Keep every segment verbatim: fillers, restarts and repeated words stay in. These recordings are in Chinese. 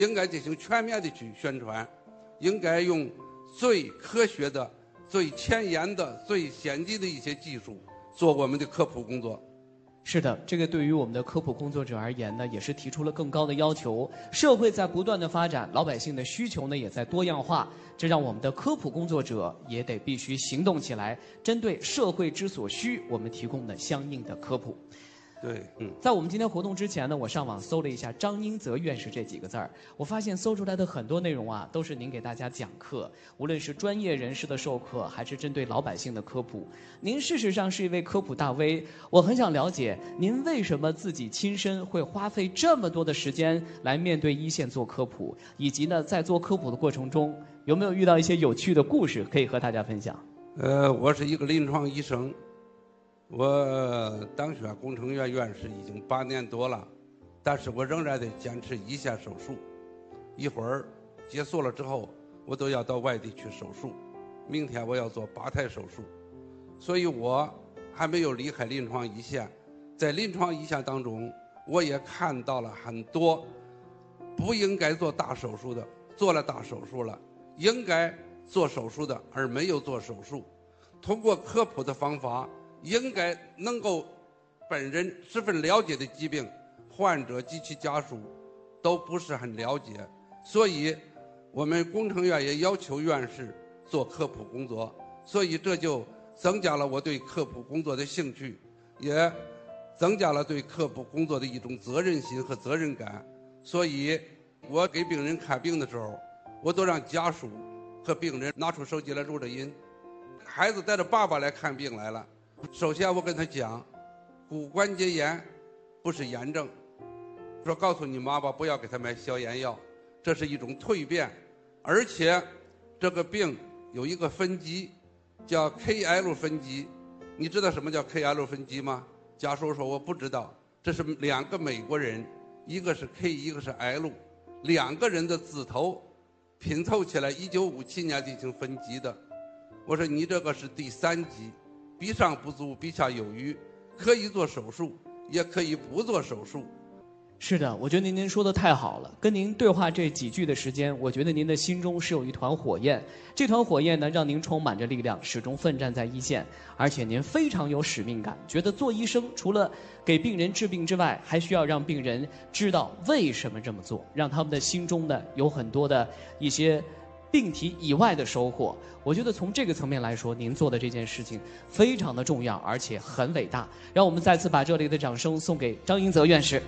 应该进行全面的去宣传，应该用最科学的、最前沿的、最先进的一些技术做我们的科普工作。 是的，这个对于我们的科普工作者而言呢，也是提出了更高的要求。社会在不断的发展，老百姓的需求呢也在多样化，这让我们的科普工作者也得必须行动起来，针对社会之所需，我们提供的相应的科普。 对，嗯， 在我们今天活动之前呢，我上网搜了一下张英泽院士这几个字儿，我发现搜出来的很多内容啊，都是您给大家讲课，无论是专业人士的授课，还是针对老百姓的科普。您事实上是一位科普大 V， 我很想了解您为什么自己亲身会花费这么多的时间来面对一线做科普，以及呢，在做科普的过程中，有没有遇到一些有趣的故事可以和大家分享？ 呃，我是一个临床医生。我当选工程院院士已经八年多了，但是我仍然得坚持一线手术。一会儿结束了之后，我都要到外地去手术。明天我要做八台手术，所以我还没有离开临床一线。在临床一线当中，我也看到了很多不应该做大手术的，做了大手术了；应该做手术的而没有做手术。通过科普的方法，应该能够本人十分了解的疾病，患者及其家属都不是很了解，所以我们工程院也要求院士做科普工作，所以这就增加了我对科普工作的兴趣，也增加了对科普工作的一种责任心和责任感。所以我给病人看病的时候，我都让家属和病人拿出手机来录着音。孩子带着爸爸来看病来了，首先我跟他讲，骨关节炎不是炎症，说告诉你妈妈不要给他买消炎药，这是一种蜕变，而且这个病有一个分级叫 K L 分级。你知道什么叫 K L 分级吗？家属说我不知道。这是两个美国人，一个是 K 一个是 L， 两个人的字头拼凑起来一九五七年进行分级的。我说你这个是第三级，比上不足，比下有余，可以做手术，也可以不做手术。 是的，我觉得您您说的太好了。跟您对话这几句的时间，我觉得您的心中是有一团火焰，这团火焰呢，让您充满着力量，始终奋战在一线。而且您非常有使命感，觉得做医生除了给病人治病之外，还需要让病人知道为什么这么做，让他们的心中呢有很多的一些病题以外的收获。我觉得从这个层面来说，您做的这件事情非常的重要，而且很伟大。让我们再次把热烈的掌声送给张英泽院士。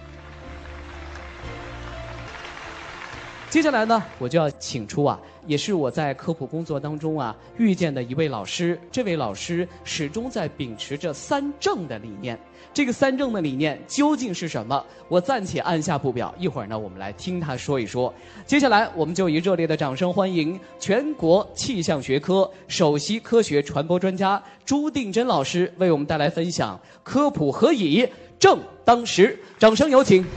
接下来呢，我就要请出啊，也是我在科普工作当中啊遇见的一位老师。这位老师始终在秉持着三正的理念。这个三正的理念究竟是什么？我暂且按下不表，一会儿呢，我们来听他说一说。接下来，我们就以热烈的掌声欢迎全国气象学科首席科学传播专家朱定真老师为我们带来分享科普何以正当时。掌声有请。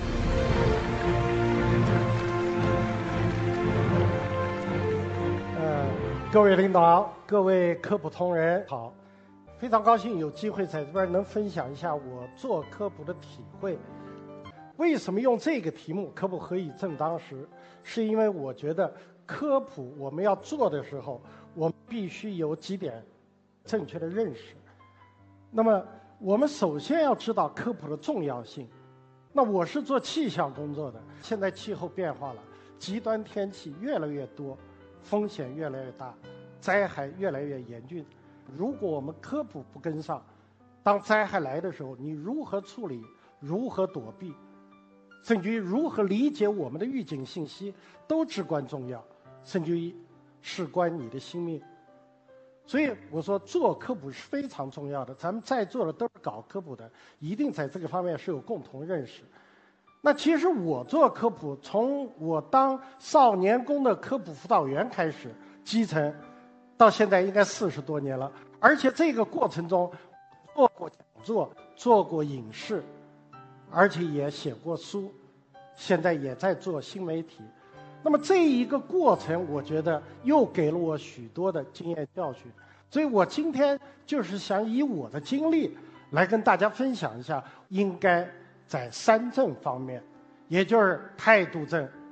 各位领导，各位科普同仁好，非常高兴有机会在这边能分享一下我做科普的体会。为什么用这个题目科普何以正当时，是因为我觉得科普我们要做的时候，我们必须有几点正确的认识。那么我们首先要知道科普的重要性。那我是做气象工作的，现在气候变化了，极端天气越来越多，风险越来越大，灾害越来越严峻。如果我们科普不跟上，当灾害来的时候，你如何处理，如何躲避，甚至于如何理解我们的预警信息，都至关重要，甚至于事关你的性命。所以我说做科普是非常重要的，咱们在座的都是搞科普的，一定在这个方面是有共同认识。那其实我做科普，从我当少年宫的科普辅导员开始，基层到现在应该四十多年了，而且这个过程中做过讲座，做过影视，而且也写过书，现在也在做新媒体。那么这一个过程，我觉得又给了我许多的经验教训，所以我今天就是想以我的经历来跟大家分享一下，应该在三正方面，也就是态度正、